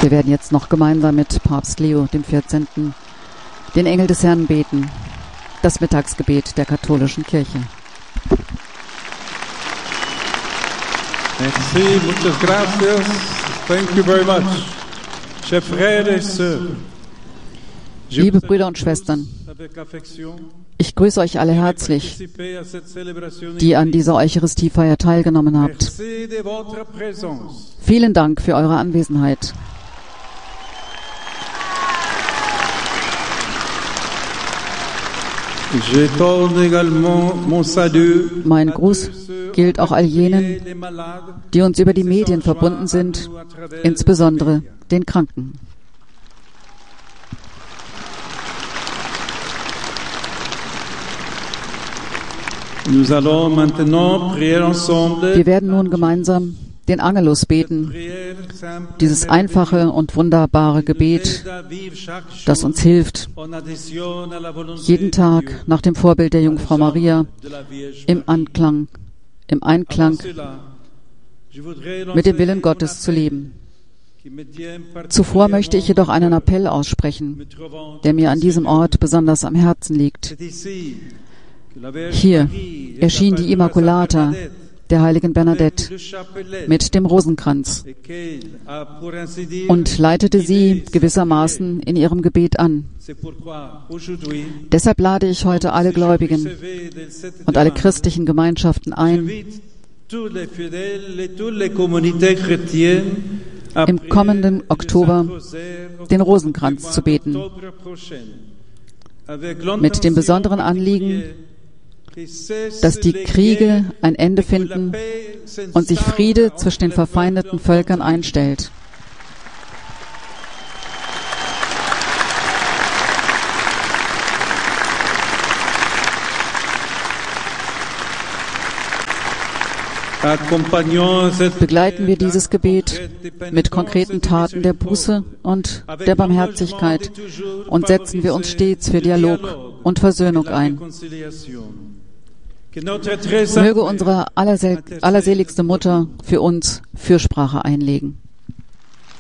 Wir werden jetzt noch gemeinsam mit Papst Leo XIV. Den Engel des Herrn beten, das Mittagsgebet der katholischen Kirche. Merci, muchas gracias. Thank you very much. Chers frères et sœurs, Liebe Brüder und Schwestern, ich grüße euch alle herzlich, die an dieser Eucharistiefeier teilgenommen habt. Vielen Dank für eure Anwesenheit. Mein Gruß gilt auch all jenen, die uns über die Medien verbunden sind, insbesondere den Kranken. Wir werden nun gemeinsam den Angelus beten, dieses einfache und wunderbare Gebet, das uns hilft, jeden Tag nach dem Vorbild der Jungfrau Maria im Einklang mit dem Willen Gottes zu leben. Zuvor möchte ich jedoch einen Appell aussprechen, der mir an diesem Ort besonders am Herzen liegt. Hier erschien die Immaculata der heiligen Bernadette mit dem Rosenkranz und leitete sie gewissermaßen in ihrem Gebet an. Deshalb lade ich heute alle Gläubigen und alle christlichen Gemeinschaften ein, im kommenden Oktober den Rosenkranz zu beten, mit dem besonderen Anliegen, dass die Kriege ein Ende finden und sich Friede zwischen den verfeindeten Völkern einstellt. Begleiten wir dieses Gebet mit konkreten Taten der Buße und der Barmherzigkeit und setzen wir uns stets für Dialog und Versöhnung ein. Möge unsere allerseligste Mutter für uns Fürsprache einlegen.